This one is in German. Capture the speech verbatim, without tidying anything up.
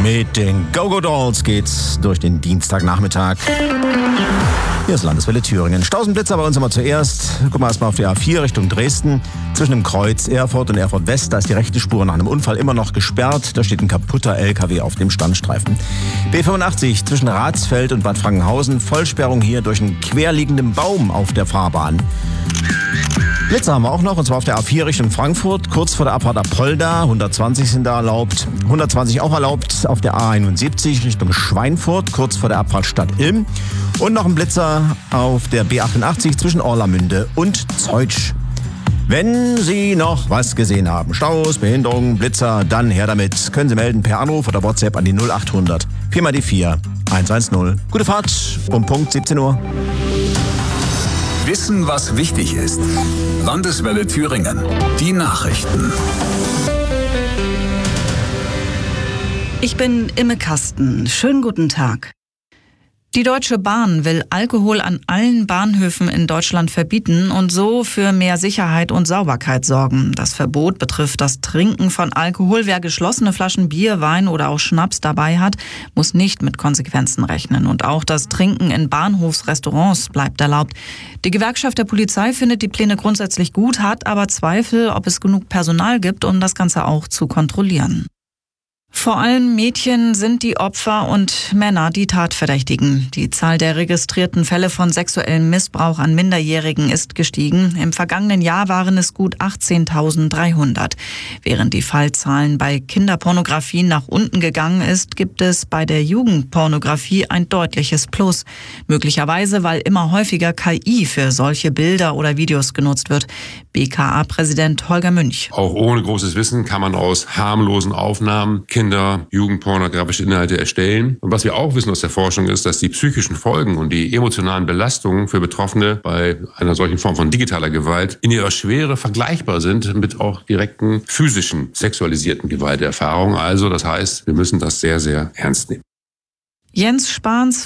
Mit den Go-Go Dolls geht's durch den Dienstagnachmittag. Hier ist Landeswelle Thüringen. Stausenblitzer bei uns immer zuerst. Guck mal erstmal auf die A vier Richtung Dresden. Zwischen dem Kreuz Erfurt und Erfurt West, da ist die rechte Spur nach einem Unfall immer noch gesperrt. Da steht ein kaputter L K W auf dem Standstreifen. B fünfundachtzig zwischen Ratsfeld und Bad Frankenhausen. Vollsperrung hier durch einen querliegenden Baum auf der Fahrbahn. Blitzer haben wir auch noch, und zwar auf der A vier Richtung Frankfurt, kurz vor der Abfahrt Apolda. hundertzwanzig sind da erlaubt, hundertzwanzig auch erlaubt auf der A einundsiebzig Richtung Schweinfurt, kurz vor der Abfahrt Stadt Ilm. Und noch ein Blitzer auf der B achtundachtzig zwischen Orlamünde und Zeutsch. Wenn Sie noch was gesehen haben, Staus, Behinderungen, Blitzer, dann her damit. Können Sie melden per Anruf oder WhatsApp an die null achthundert vier mal die vier hundertzehn. Gute Fahrt um Punkt siebzehn Uhr. Wissen, was wichtig ist. Landeswelle Thüringen. Die Nachrichten. Ich bin Imme Kasten. Schönen guten Tag. Die Deutsche Bahn will Alkohol an allen Bahnhöfen in Deutschland verbieten und so für mehr Sicherheit und Sauberkeit sorgen. Das Verbot betrifft das Trinken von Alkohol. Wer geschlossene Flaschen Bier, Wein oder auch Schnaps dabei hat, muss nicht mit Konsequenzen rechnen. Und auch das Trinken in Bahnhofsrestaurants bleibt erlaubt. Die Gewerkschaft der Polizei findet die Pläne grundsätzlich gut, hat aber Zweifel, ob es genug Personal gibt, um das Ganze auch zu kontrollieren. Vor allem Mädchen sind die Opfer und Männer die Tatverdächtigen. Die Zahl der registrierten Fälle von sexuellem Missbrauch an Minderjährigen ist gestiegen. Im vergangenen Jahr waren es gut achtzehntausenddreihundert. Während die Fallzahlen bei Kinderpornografie nach unten gegangen ist, gibt es bei der Jugendpornografie ein deutliches Plus. Möglicherweise, weil immer häufiger K I für solche Bilder oder Videos genutzt wird. B K A-Präsident Holger Münch. Auch ohne großes Wissen kann man aus harmlosen Aufnahmen Kinder, jugendpornografische Inhalte erstellen. Und was wir auch wissen aus der Forschung ist, dass die psychischen Folgen und die emotionalen Belastungen für Betroffene bei einer solchen Form von digitaler Gewalt in ihrer Schwere vergleichbar sind mit auch direkten physischen, sexualisierten Gewalterfahrungen. Also das heißt, wir müssen das sehr, sehr ernst nehmen. Jens Spahns